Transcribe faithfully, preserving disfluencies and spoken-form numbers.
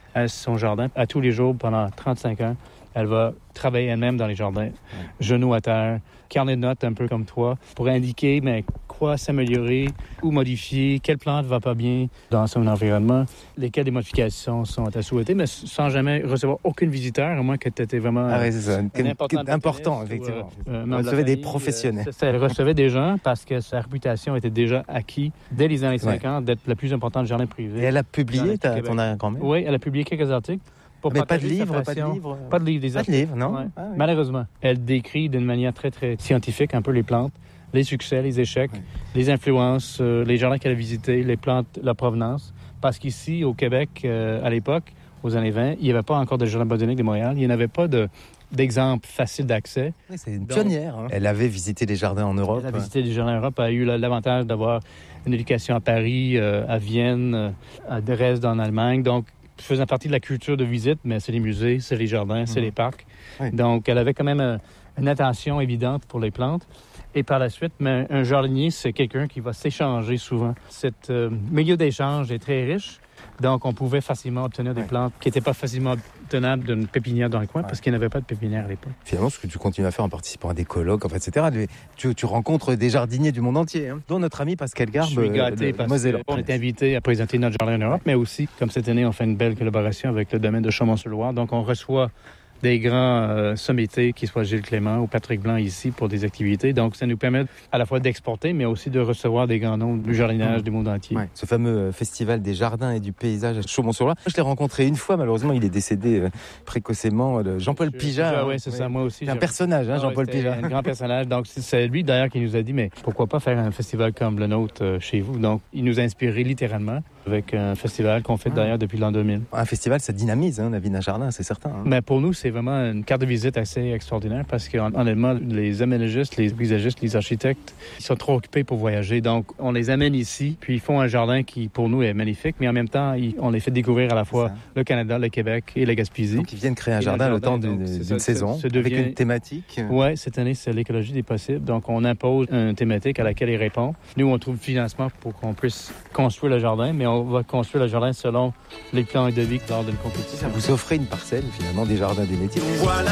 à son jardin à tous les jours pendant trente-cinq ans. Elle va travailler elle-même dans les jardins, ouais. genoux à terre, carnet de notes un peu comme toi, pour indiquer mais, quoi s'améliorer ou modifier, quelle plante va pas bien dans son environnement, lesquelles des modifications sont à souhaiter, mais sans jamais recevoir aucune visiteur, à moins que tu étais vraiment ah oui, c'est ça. un Quel, important, important effectivement. Ou, euh, elle recevait des professionnels. Euh, elle recevait des gens parce que sa réputation était déjà acquise dès les années cinquante ouais. d'être la plus importante jardin privé. Et elle a publié ta, ton quand même? Oui, elle a publié quelques articles. Pour mais pas de livre, pas de livre, pas de livre, des pas de livre, non. Ouais. Ah, oui. Malheureusement, elle décrit d'une manière très très scientifique un peu les plantes, les succès, les échecs, oui. les influences, euh, les jardins qu'elle a visités, les plantes, la provenance. Parce qu'ici, au Québec, euh, à l'époque, aux années vingt, il n'y avait pas encore de jardin botanique de Montréal. Il n'y en avait pas de d'exemples faciles d'accès. Oui, c'est une pionnière. Hein. Elle avait visité les jardins en Europe. Elle a visité les jardins en Europe. Elle a eu l'avantage d'avoir une éducation à Paris, euh, à Vienne, euh, à Dresde en Allemagne. Donc, faisant partie de la culture de visite, mais c'est les musées, c'est les jardins, mmh. c'est les parcs. Oui. Donc, elle avait quand même euh, une attention évidente pour les plantes. Et par la suite, mais un jardinier, c'est quelqu'un qui va s'échanger souvent. Cet euh, milieu d'échange est très riche. Donc, on pouvait facilement obtenir des ouais. plantes qui n'étaient pas facilement obtenables d'une pépinière dans le coin ouais. parce qu'il n'y avait pas de pépinière à l'époque. Finalement, ce que tu continues à faire en participant à des colloques, enfin, et cetera, tu, tu rencontres des jardiniers du monde entier, hein, dont notre ami Pascal Garbe. Je suis gâté parce qu'on est invité à présenter notre jardin en Europe, mais aussi, comme cette année, on fait une belle collaboration avec le domaine de Chaumont-sur-Loire. Donc, on reçoit des grands euh, sommités, qu'ils soient Gilles Clément ou Patrick Blanc ici pour des activités. Donc, ça nous permet à la fois d'exporter, mais aussi de recevoir des grands noms du jardinage mmh. du monde entier. Ouais. Ce fameux festival des jardins et du paysage à Chaumont-sur-Loire. Je l'ai rencontré une fois, malheureusement, il est décédé euh, précocement. Jean-Paul Pijat. Oui, c'est ouais. ça, moi aussi. C'est un personnage, hein, Jean-Paul ouais, Pijat. Un grand personnage. Donc, c'est lui, d'ailleurs, qui nous a dit, mais pourquoi pas faire un festival comme le nôtre euh, chez vous? Donc, il nous a inspiré littéralement avec un festival qu'on fait ah. d'ailleurs depuis l'an deux mille. Un festival, ça dynamise hein, la vie d'un jardin, c'est certain. Hein. Mais pour nous, c'est vraiment une carte de visite assez extraordinaire parce qu'honnêtement, les aménagistes, les paysagistes, les architectes, ils sont trop occupés pour voyager. Donc, on les amène ici, puis ils font un jardin qui, pour nous, est magnifique, mais en même temps, ils, on les fait découvrir à la fois le Canada, le Québec et la Gaspésie. Donc, ils viennent créer un jardin, jardin le temps d'une, d'une ça, saison, ça, ça devient... avec une thématique. Oui, cette année, c'est l'écologie des possibles. Donc, on impose une thématique à laquelle ils répondent. Nous, on trouve le financement pour qu'on puisse construire le jardin, mais on va construire le jardin selon les plans de vie lors d'une compétition. Vous offrez une parcelle, finalement, des jardins des métiers. Voilà.